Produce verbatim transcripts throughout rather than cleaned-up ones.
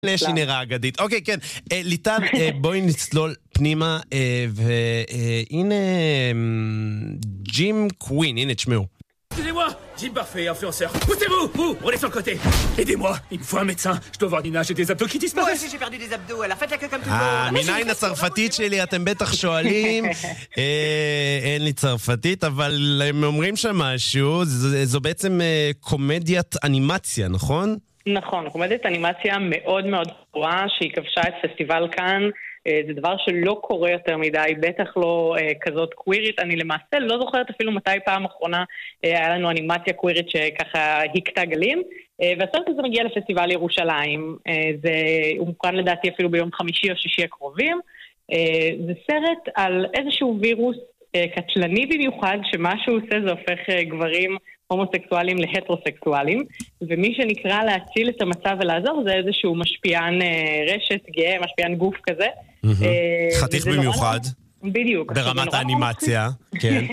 לשי נראה אגדית. אוקיי, כן. ליטל, בואי נצלול פנימה, והנה ג'ים קווין, הנה תשמעו. Excusez-moi, Jim Parfait, influenceur. Poussez-vous, vous, on est sur le côté. Aidez-moi, il me faut un médecin. Je dois voir Nina, j'ai des abdos qui disparaissent. Moi aussi j'ai perdu des abdos, alors faites la queue comme tout le אה, monde. מניין הצרפתית שלי, אתם בטח שואלים. אה, אין לי צרפתית, אבל הם אומרים שם משהו, זו, זו בעצם אה, קומדיית אנימציה, נכון? נכון, קומדיית אנימציה מאוד מאוד גבוהה, שהיא כבשה את פסטיבל כאן. זה דבר שלא קורה יותר מדי, בטח לא אה, כזאת קווירית. אני למעשה לא זוכרת אפילו מתי פעם אחרונה אה, היה לנו אנימציה קווירית שככה הקטה גלים, אה, והסרט הזה מגיע לפסטיבל ירושלים. אה, זה, הוא מוקרן לדעתי אפילו ביום חמישי או שישי הקרובים. אה, זה סרט על איזשהו וירוס אה, קטלני במיוחד, שמה שהוא עושה זה הופך אה, גברים הומוסקסואלים להטרוסקסואלים, ומי שנקרא להציל את המצב ולעזור זה איזשהו משפיען אה, רשת גאה, משפיען גוף כזה. חתיך במיוחד. בדיוק. ברמת האנימציה, כן.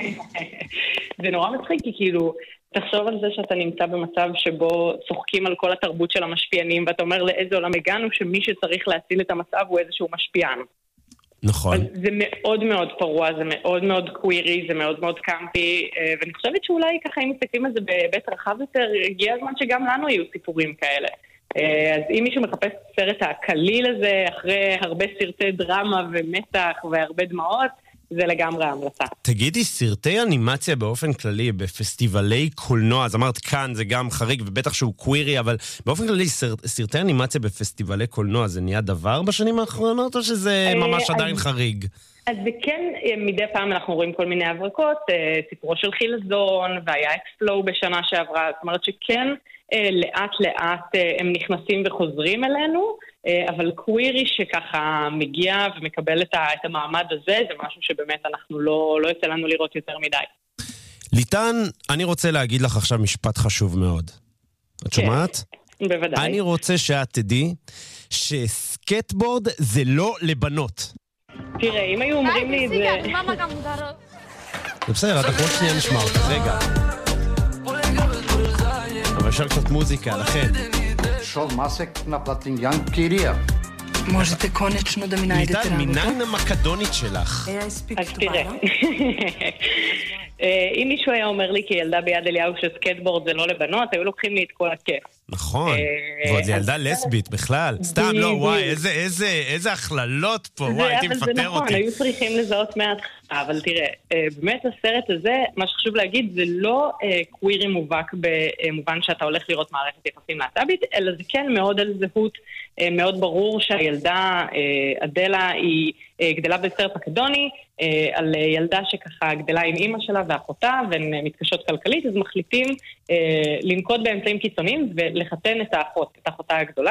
זה נורא מצחיק, כי כאילו, תחשוב על זה שאתה נמצא במצב שבו צוחקים על כל התרבות של המשפיענים, ואתה אומר לאיזה עולם הגענו, שמי שצריך להציל את המצב הוא איזשהו משפיען. נכון. זה מאוד מאוד פרוע, זה מאוד מאוד קווירי, זה מאוד מאוד קאמפי, ואני חושבת שאולי ככה, אם מסתכלים על זה בהיבט רחב יותר, הגיע הזמן שגם לנו יהיו סיפורים כאלה. אז אם מישהו מחפש סרט הקליל הזה, אחרי הרבה סרטי דרמה ומתח והרבה דמעות, זה לגמרי המלצה. תגידי, סרטי אנימציה באופן כללי, בפסטיבלי קולנוע, אז אמרת כאן זה גם חריג, ובטח שהוא קווירי, אבל באופן כללי, סרט, סרטי אנימציה בפסטיבלי קולנוע, זה נהיה דבר בשנים האחרונות, או שזה ממש עדיין חריג? אז זה כן, מדי פעם אנחנו רואים כל מיני הברקות, סיפורו של חילזון, והיה אקספלו בשנה שעברה, זאת אומרת שכן, לאט לאט הם נכנסים וחוזרים אלינו, אבל קווירי שככה מגיע ומקבל את המעמד הזה, זה משהו שבאמת אנחנו לא, לא יוצא לנו לראות יותר מדי. ליטן, אני רוצה להגיד לך עכשיו משפט חשוב מאוד. את שומעת? בוודאי. אני רוצה שאת תדעי שסקטבורד זה לא לבנות. תראה, אם היו אומרים לי את זה... זה בסדר, אנחנו עוד שנייה נשמע אותך, רגע. אבל אפשר קצת מוזיקה, לכן. Šol Masek na Platinjan Kirija. Možete konečno da mi najdete ליטל, מניין המקדונית שלך? אז תראה. אם מישהו היה אומר לי כילדה ביד אליהו שסקטבורד זה לא לבנות, היו לוקחים לי את כל הכיף. נכון, ועוד ילדה לסבית בכלל. סתם, לא, וואי, איזה הכללות פה, וואי, הייתי מפטר אותי. אבל זה נכון, היו צריכים לזהות מעט. אבל תראה, באמת הסרט הזה, מה שחשוב להגיד, זה לא קווירי מובהק במובן שאתה הולך לראות מערכת יחסים להט"בית, אלא זה כן מאוד על זהות, מאוד ברור שהילדה, אדלה, היא גדלה בסרט מקדוני, על ילדה שככה גדלה עם אמא שלה ואחותה, והן מתקשות כלכלית, אז מחליטים לנקוט באמצעים קיצוניים ולחתן את האחות, את האחותה הגדולה,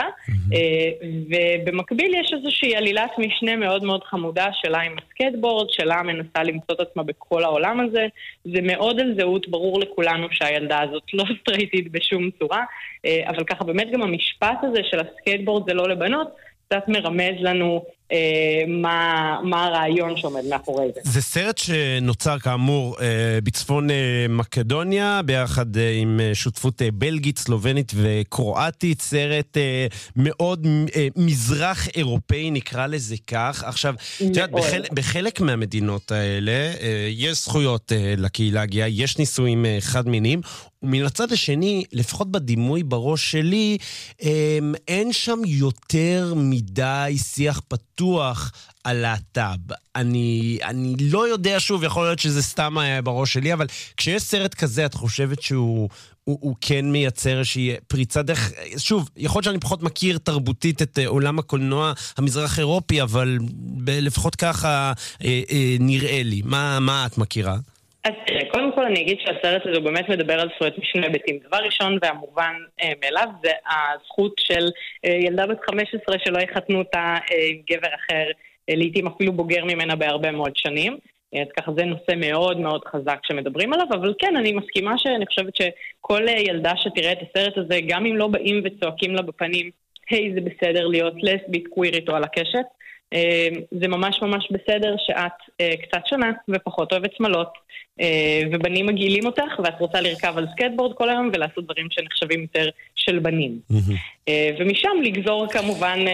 ובמקביל יש איזושהי עלילת משנה מאוד מאוד חמודה שלה עם הסקטבורד, שלה מנסה למצוא את עצמה בכל העולם הזה. זה מאוד על זהות, ברור לכולנו שהילדה הזאת לא סטרייטית בשום צורה, אבל ככה באמת גם המשפט הזה של הסקטבורד זה לא לבנות, קצת מרמז לנו אה, מה, מה הרעיון שעומד מאחורי זה. זה סרט שנוצר כאמור אה, בצפון אה, מקדוניה, ביחד אה, עם אה, שותפות אה, בלגית, סלובנית וקרואטית, סרט אה, מאוד אה, מזרח אירופאי נקרא לזה כך. עכשיו, תראה, בחל, בחלק מהמדינות האלה אה, יש זכויות אה, לקהילה הגאה, יש נישואים אה, חד מיניים, ומן הצד השני, לפחות בדימוי בראש שלי, אין שם יותר מדי שיח פתוח על להט"ב. אני, אני לא יודע, שוב, יכול להיות שזה סתם היה בראש שלי, אבל כשיש סרט כזה, את חושבת שהוא הוא, הוא כן מייצר איזושהי פריצה דרך, שוב, יכול להיות שאני פחות מכיר תרבותית את עולם הקולנוע המזרח אירופי, אבל לפחות ככה אה, אה, נראה לי. מה, מה את מכירה? אז קודם כל אני אגיד שהסרט הזה באמת מדבר על זכויות משני היבטים. דבר ראשון והמובן אה, מאליו זה הזכות של אה, ילדה בת חמש עשרה שלא יחתנו אותה אה, עם גבר אחר, אה, לעתים אפילו בוגר ממנה בהרבה מאוד שנים. אה, אז ככה זה נושא מאוד מאוד חזק שמדברים עליו, אבל כן, אני מסכימה שאני חושבת שכל אה, ילדה שתראה את הסרט הזה, גם אם לא באים וצועקים לה בפנים, היי, זה בסדר להיות לסבית, קווירית או על הקשת, זה ממש ממש בסדר שאת קצת שונה ופחות אוהבת שמלות, ובנים מגעילים אותך ואת רוצה לרכב על סקטבורד כל היום ולעשות דברים שנחשבים יותר של בנים. ומשם לגזור כמובן